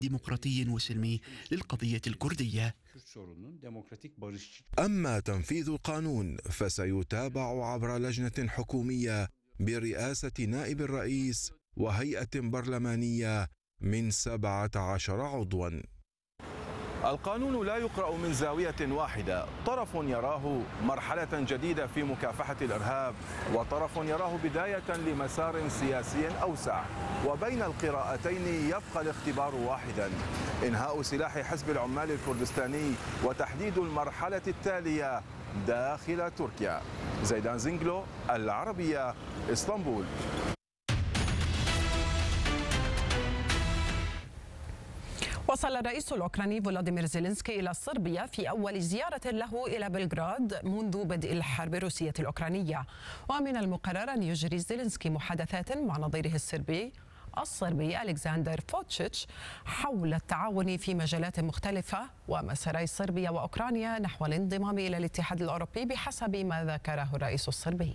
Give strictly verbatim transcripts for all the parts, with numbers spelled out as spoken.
ديمقراطي وسلمي للقضية الكردية. أما تنفيذ القانون فسيتابع عبر لجنة حكومية برئاسة نائب الرئيس وهيئة برلمانية من سبعة عشر عضوا. القانون لا يقرأ من زاوية واحدة، طرف يراه مرحلة جديدة في مكافحة الإرهاب وطرف يراه بداية لمسار سياسي أوسع، وبين القراءتين يبقى الاختبار واحدا: إنهاء سلاح حزب العمال الكردستاني وتحديد المرحلة التالية داخل تركيا. زيدان زنجلو، العربية، اسطنبول. وصل الرئيس الأوكراني فولوديمير زيلينسكي إلى صربيا في أول زيارة له إلى بلغراد منذ بدء الحرب الروسية الأوكرانية، ومن المقرر أن يجري زيلينسكي محادثات مع نظيره الصربي الصربي ألكسندر فوتشيتش حول التعاون في مجالات مختلفة ومساري صربيا وأوكرانيا نحو الانضمام إلى الاتحاد الأوروبي بحسب ما ذكره الرئيس الصربي.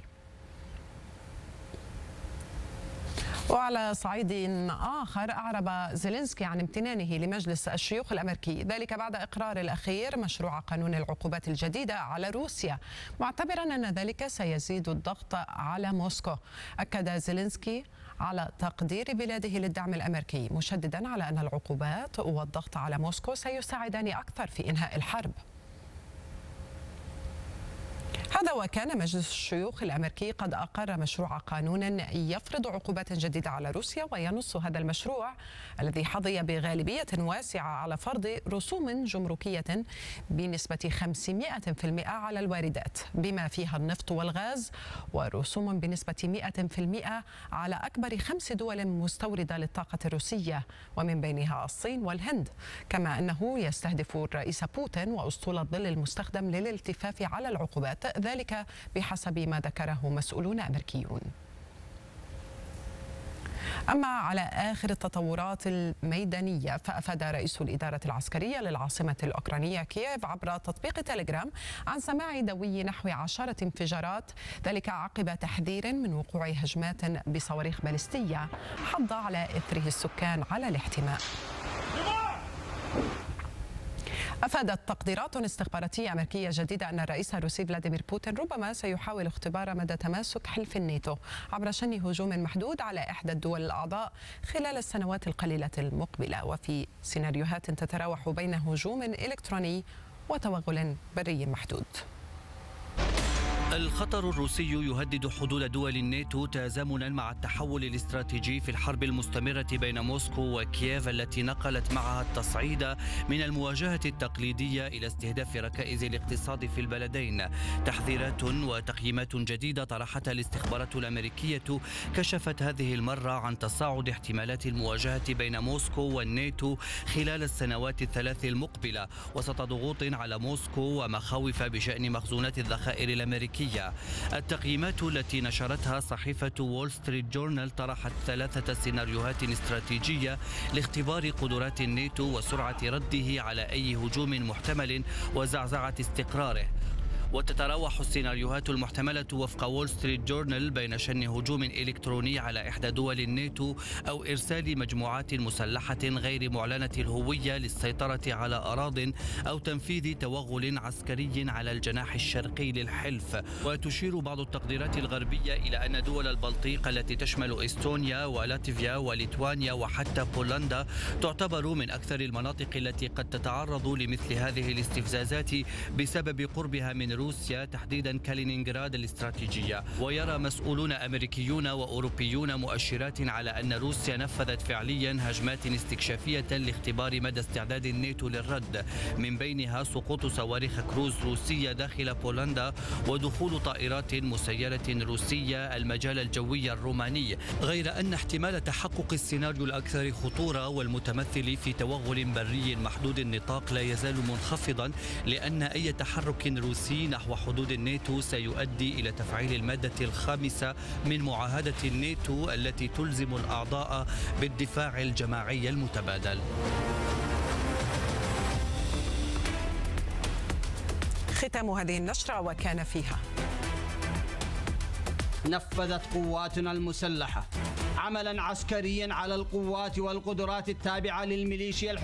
وعلى صعيد آخر، أعرب زيلينسكي عن امتنانه لمجلس الشيوخ الأمريكي، ذلك بعد إقرار الأخير مشروع قانون العقوبات الجديدة على روسيا، معتبرا أن ذلك سيزيد الضغط على موسكو. أكد زيلينسكي على تقدير بلاده للدعم الأمريكي، مشددا على أن العقوبات والضغط على موسكو سيساعدان أكثر في إنهاء الحرب. هذا وكان مجلس الشيوخ الأمريكي قد أقر مشروع قانون يفرض عقوبات جديدة على روسيا، وينص هذا المشروع الذي حظي بغالبية واسعة على فرض رسوم جمركية بنسبة خمسمائة بالمئة على الواردات بما فيها النفط والغاز، ورسوم بنسبة مائة بالمئة على أكبر خمس دول مستوردة للطاقة الروسية ومن بينها الصين والهند، كما أنه يستهدف الرئيس بوتين وأسطول الظل المستخدم للالتفاف على العقوبات، ذلك بحسب ما ذكره مسؤولون أمريكيون. أما على آخر التطورات الميدانية، فأفاد رئيس الإدارة العسكرية للعاصمة الأوكرانية كييف عبر تطبيق تليجرام عن سماع دوي نحو عشرة انفجارات، ذلك عقب تحذير من وقوع هجمات بصواريخ باليستية حض على إثره السكان على الاحتماء. أفادت تقديرات استخباراتية أمريكية جديدة أن الرئيس الروسي فلاديمير بوتين ربما سيحاول اختبار مدى تماسك حلف الناتو عبر شن هجوم محدود على إحدى الدول الأعضاء خلال السنوات القليلة المقبلة، وفي سيناريوهات تتراوح بين هجوم إلكتروني وتوغل بري محدود. الخطر الروسي يهدد حدود دول الناتو تزامنا مع التحول الاستراتيجي في الحرب المستمرة بين موسكو وكييف التي نقلت معها التصعيد من المواجهة التقليدية إلى استهداف ركائز الاقتصاد في البلدين. تحذيرات وتقييمات جديدة طرحتها الاستخبارات الأمريكية كشفت هذه المرة عن تصاعد احتمالات المواجهة بين موسكو والناتو خلال السنوات الثلاث المقبلة وسط ضغوط على موسكو ومخاوف بشأن مخزونات الذخائر الأمريكية. التقييمات التي نشرتها صحيفة وول ستريت جورنال طرحت ثلاثة سيناريوهات استراتيجية لاختبار قدرات الناتو وسرعة رده على أي هجوم محتمل وزعزعة استقراره. وتتراوح السيناريوهات المحتملة وفق وول ستريت جورنال بين شن هجوم إلكتروني على إحدى دول الناتو أو إرسال مجموعات مسلحة غير معلنة الهوية للسيطرة على أراضٍ أو تنفيذ توغل عسكري على الجناح الشرقي للحلف. وتشير بعض التقديرات الغربية إلى أن دول البلطيق التي تشمل إستونيا ولاتفيا وليتوانيا وحتى بولندا تعتبر من أكثر المناطق التي قد تتعرض لمثل هذه الاستفزازات بسبب قربها من روسيا، تحديدا كالينينغراد الاستراتيجية. ويرى مسؤولون أمريكيون وأوروبيون مؤشرات على أن روسيا نفذت فعليا هجمات استكشافية لاختبار مدى استعداد الناتو للرد، من بينها سقوط صواريخ كروز روسية داخل بولندا ودخول طائرات مسيرة روسية المجال الجوي الروماني، غير أن احتمال تحقق السيناريو الأكثر خطورة والمتمثل في توغل بري محدود النطاق لا يزال منخفضا، لأن أي تحرك روسي نحو حدود الناتو سيؤدي إلى تفعيل المادة الخامسة من معاهدة الناتو التي تلزم الأعضاء بالدفاع الجماعي المتبادل. ختام هذه النشرة وكان فيها: نفذت قواتنا المسلحة عملا عسكريا على القوات والقدرات التابعة للميليشيا